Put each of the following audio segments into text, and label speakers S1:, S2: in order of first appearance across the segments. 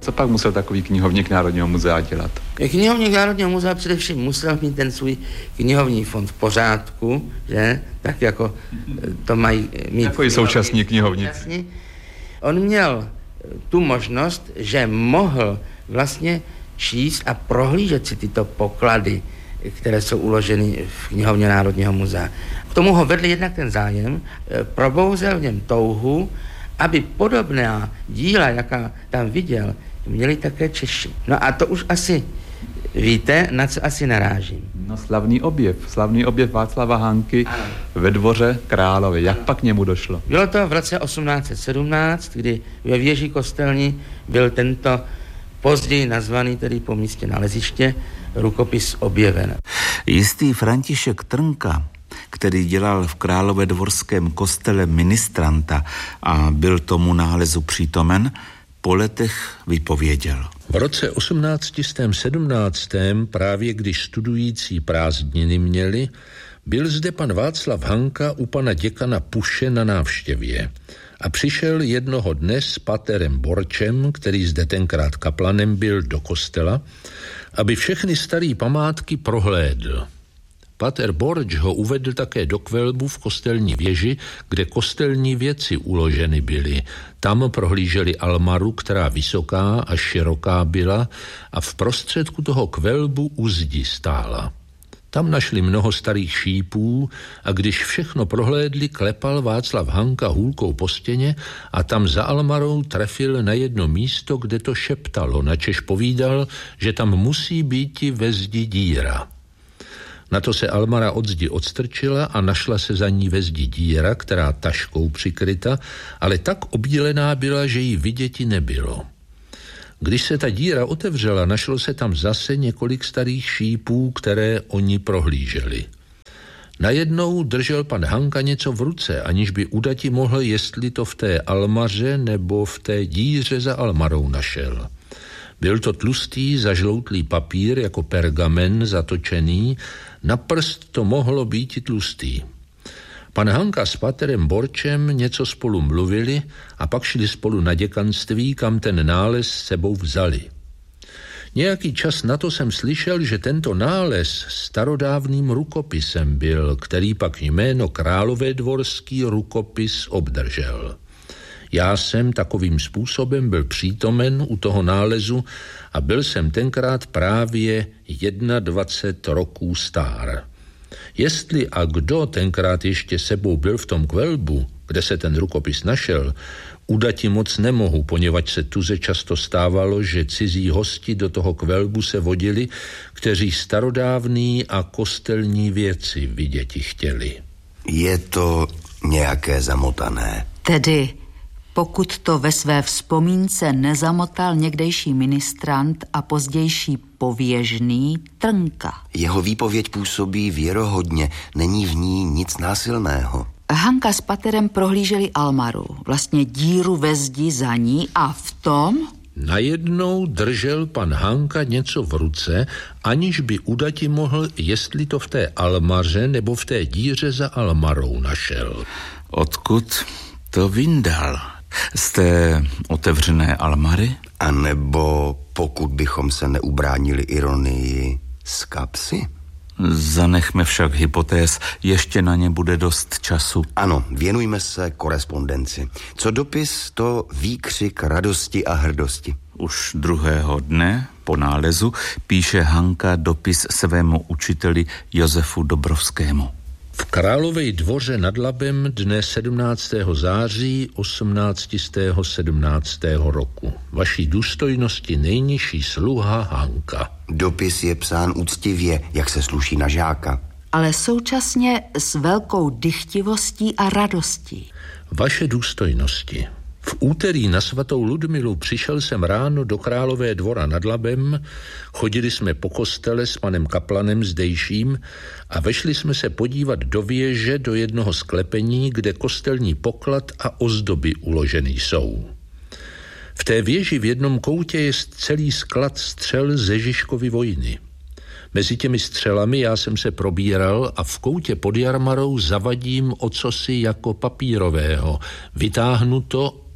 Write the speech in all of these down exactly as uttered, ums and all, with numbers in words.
S1: Co pak musel takový knihovník Národního muzea dělat?
S2: Knihovník Národního muzea především musel mít ten svůj knihovní fond v pořádku, že? Tak jako to mají mít.
S1: Jako i současní knihovníci.
S2: On měl tu možnost, že mohl vlastně číst a prohlížet si tyto poklady, které jsou uloženy v knihovně Národního muzea. K tomu ho vedl jednak ten zájem, probouzel v něm touhu, aby podobná díla, jaká tam viděl, měli také Češi. No a to už asi víte, na co asi narážím.
S1: No slavný objev, slavný objev Václava Hanky ano. Ve dvoře Králové. Jak ano. Pak k němu došlo?
S2: Bylo to v roce osmnáct set sedmnáct, kdy ve věži kostelní byl tento později nazvaný, tedy po místě naleziště, rukopis objeven.
S3: Jistý František Trnka, který dělal v Královédvorském kostele ministranta a byl tomu nálezu přítomen, po letech vypověděl.
S4: V roce osmnáct set sedmnáct, právě když studující prázdniny měli, byl zde pan Václav Hanka u pana děkana Puše na návštěvě a přišel jednoho dne s paterem Borčem, který zde tenkrát kaplanem byl, do kostela, aby všechny staré památky prohlédl. Pater Borč ho uvedl také do kvelbu v kostelní věži, kde kostelní věci uloženy byly. Tam prohlíželi almaru, která vysoká a široká byla, a v prostředku toho kvelbu u zdi stála. Tam našli mnoho starých šípů a když všechno prohlédli, klepal Václav Hanka hůlkou po stěně a tam za almarou trefil na jedno místo, kde to šeptalo, načež povídal, že tam musí býti ve zdi díra. Na to se almara od zdi odstrčila a našla se za ní ve zdi díra, která taškou přikryta, ale tak obdílená byla, že ji viděti nebylo. Když se ta díra otevřela, našlo se tam zase několik starých šípů, které oni prohlíželi. Najednou držel pan Hanka něco v ruce, aniž by udati mohl, jestli to v té almaře nebo v té díře za almarou našel. Byl to tlustý, zažloutlý papír jako pergamen zatočený, na prst to mohlo být i tlustý. Pan Hanka s paterem Borčem něco spolu mluvili a pak šli spolu na děkanství, kam ten nález s sebou vzali. Nějaký čas na to jsem slyšel, že tento nález starodávným rukopisem byl, který pak jméno Královédvorský rukopis obdržel. Já jsem takovým způsobem byl přítomen u toho nálezu a byl jsem tenkrát právě dvacet jedna roků stár. Jestli a kdo tenkrát ještě sebou byl v tom kvelbu, kde se ten rukopis našel, udati moc nemohu, poněvadž se tuze často stávalo, že cizí hosti do toho kvelbu se vodili, kteří starodávný a kostelní věci viděti chtěli.
S5: Je to nějaké zamotané.
S6: Tedy pokud to ve své vzpomínce nezamotal někdejší ministrant a pozdější pověžný Trnka.
S5: Jeho výpověď působí věrohodně, není v ní nic násilného.
S6: Hanka s paterem prohlíželi almaru, vlastně díru ve zdi za ní, a v tom...
S4: Najednou držel pan Hanka něco v ruce, aniž by udati mohl, jestli to v té almaře nebo v té díře za almarou našel.
S3: Odkud to vyndal? Z té otevřené almary?
S5: A nebo, pokud bychom se neubránili ironii, z kapsy?
S3: Zanechme však hypotéz, ještě na ně bude dost času.
S5: Ano, věnujme se korespondenci. Co dopis, to výkřik radosti a hrdosti.
S3: Už druhého dne po nálezu píše Hanka dopis svému učiteli Josefu Dobrovskému.
S4: V Králově dvoře nad Labem dne sedmnáctého září osmnáct set sedmnáctého roku. Vaší důstojnosti nejnižší sluha Hanka.
S5: Dopis je psán úctivě, jak se sluší na žáka.
S6: Ale současně s velkou dychtivostí a radostí.
S4: Vaše důstojnosti. V úterý na svatou Ludmilu přišel jsem ráno do Králové dvora nad Labem, chodili jsme po kostele s panem kaplanem zdejším a vešli jsme se podívat do věže do jednoho sklepení, kde kostelní poklad a ozdoby uloženy jsou. V té věži v jednom koutě je celý sklad střel ze Žižkovy vojny. Mezi těmi střelami já jsem se probíral a v koutě pod jarmarou zavadím ocosi jako papírového. Vytáhnu to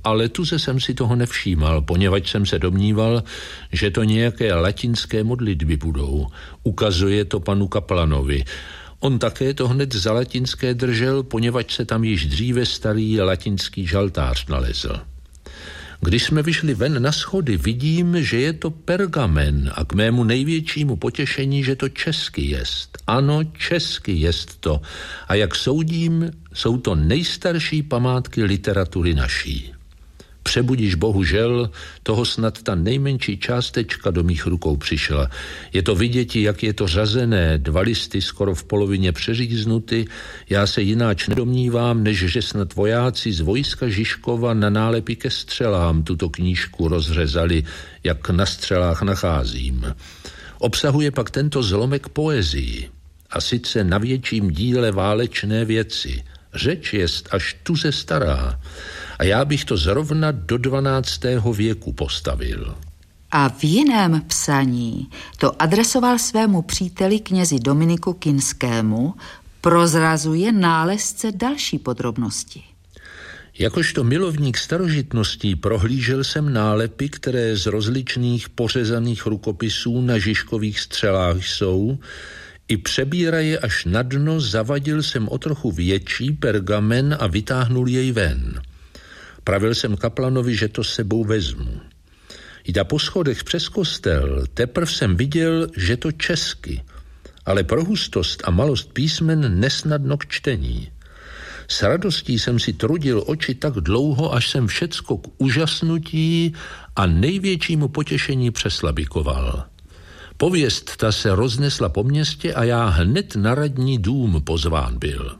S4: ale tuze jsem si toho nevšímal, poněvadž jsem se domníval, že to nějaké latinské modlitby budou. Ukazuje to panu kaplanovi. On také to hned za latinské držel, poněvadž se tam již dříve starý latinský žaltář nalezl. Když jsme vyšli ven na schody, vidím, že je to pergamen a k mému největšímu potěšení, že to česky jest. Ano, česky jest to. A jak soudím, jsou to nejstarší památky literatury naší. Přebudíš bohužel, toho snad ta nejmenší částečka do mých rukou přišla. Je to viděti, jak je to řazené, dva listy skoro v polovině přeříznuty. Já se jináč nedomnívám, než že snad vojáci z vojska Žižkova na nálepy ke střelám tuto knížku rozřezali, jak na střelách nacházím. Obsahuje pak tento zlomek poezii, a sice na větším díle válečné věci. Řeč jest až tuze stará. A já bych to zrovna do dvanáctého věku postavil.
S6: A v jiném psaní to adresoval svému příteli knězi Dominiku Kinskému, prozrazuje nálezce další podrobnosti.
S4: Jakožto milovník starožitností prohlížel jsem nálepy, které z rozličných pořezaných rukopisů na Žižkových střelách jsou, i přebíraje až na dno zavadil jsem o trochu větší pergamen a vytáhnul jej ven. Pravil jsem kaplanovi, že to sebou vezmu. Jda po schodech přes kostel, teprv jsem viděl, že to česky, ale pro hustost a malost písmen nesnadno k čtení. S radostí jsem si trudil oči tak dlouho, až jsem všecko k úžasnutí a největšímu potěšení přeslabikoval. Pověst ta se roznesla po městě a já hned na radní dům pozván byl.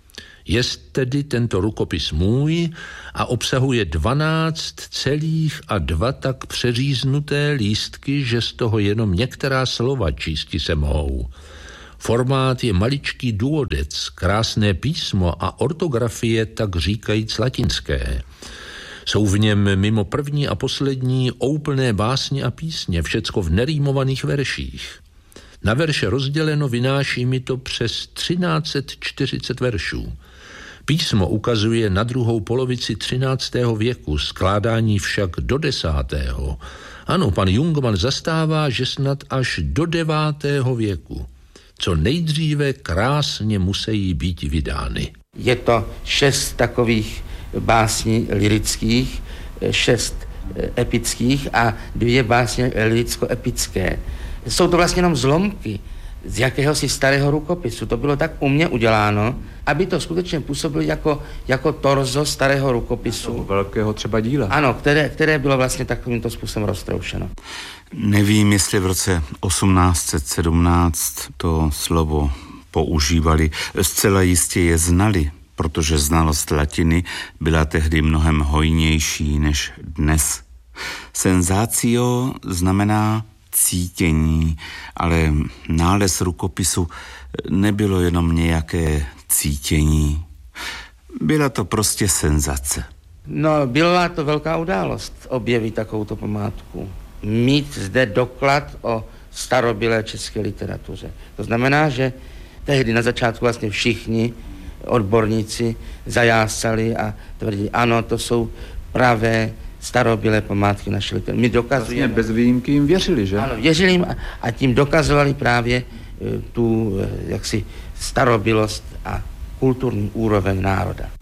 S4: Jest tedy tento rukopis můj a obsahuje dvanáct celých a dva tak přeříznuté lístky, že z toho jenom některá slova čísti se mohou. Formát je maličký duodec, krásné písmo a ortografie tak říkajíc latinské. Jsou v něm mimo první a poslední úplné básně a písně, všecko v nerýmovaných verších. Na verše rozděleno vynáší mi to přes třináct set čtyřicet veršů. Písmo ukazuje na druhou polovici třináctého věku, skládání však do desátého. Ano, pan Jungmann zastává, že snad až do devátého věku. Co nejdříve krásně musí být vydány.
S2: Je to šest takových básní lyrických, šest epických a dvě básně lyricko-epické. Jsou to vlastně jenom zlomky z jakéhosi starého rukopisu. To bylo tak umě uděláno, aby to skutečně působilo jako, jako torzo starého rukopisu.
S1: Velkého třeba díla.
S2: Ano, které, které bylo vlastně takovýmto způsobem roztroušeno.
S3: Nevím, jestli v roce osmnáct set sedmnáct to slovo používali. Zcela jistě je znali, protože znalost latiny byla tehdy mnohem hojnější než dnes. Senzácio znamená cítění, ale nález rukopisu nebylo jenom nějaké cítění. Byla to prostě senzace.
S2: No, byla to velká událost objevit takovouto památku. Mít zde doklad o starobylé české literatuře. To znamená, že tehdy na začátku vlastně všichni odborníci zajásali a tvrdili, ano, to jsou pravé starobylé památky naší literatury. My dokazujeme...
S1: Vlastně bez výjimky jim věřili, že?
S2: Ano, věřili jim a, a tím dokazovali právě tu jaksi starobylost a kulturní úroveň národa.